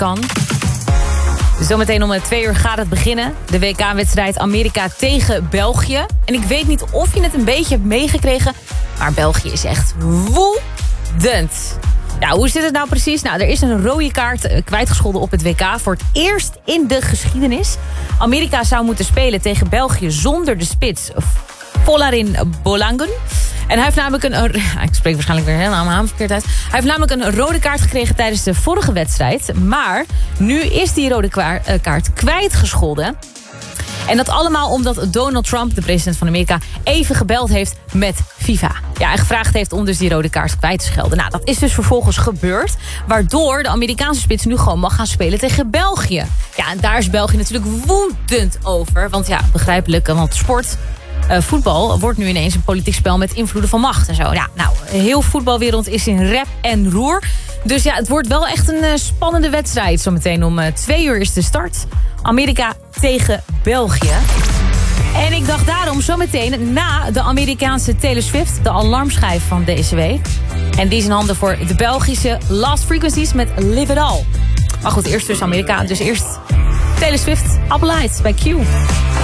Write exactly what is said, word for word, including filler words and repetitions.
kan. Zometeen om twee uur gaat het beginnen. De W K-wedstrijd Amerika tegen België. En ik weet niet of je het een beetje hebt meegekregen, maar België is echt woedend. Ja, hoe zit het nou precies? Nou, er is een rode kaart kwijtgescholden op het W K. Voor het eerst in de geschiedenis. Amerika zou moeten spelen tegen België zonder de spits Folarin Balogun. En hij heeft namelijk een... een ik spreek waarschijnlijk weer helemaal mijn naam verkeerd uit. Hij heeft namelijk een rode kaart gekregen tijdens de vorige wedstrijd. Maar nu is die rode kaart kwijtgescholden. En dat allemaal omdat Donald Trump, de president van Amerika, even gebeld heeft met FIFA. Ja, en gevraagd heeft om dus die rode kaart kwijt te schelden. Nou, dat is dus vervolgens gebeurd. Waardoor de Amerikaanse spits nu gewoon mag gaan spelen tegen België. Ja, en daar is België natuurlijk woedend over. Want ja, begrijpelijk, want sport... Uh, voetbal wordt nu ineens een politiek spel met invloeden van macht en zo. Ja, nou, heel voetbalwereld is in rep en roer. Dus ja, het wordt wel echt een uh, spannende wedstrijd. Zometeen om uh, twee uur is de start. Amerika tegen België. En ik dacht daarom zometeen na de Amerikaanse Taylor Swift, de alarmschijf van deze week. En die is in handen voor de Belgische Last Frequencies met Live It All. Maar goed, eerst dus Amerika. Dus eerst Taylor Swift, Apple Lights bij Q.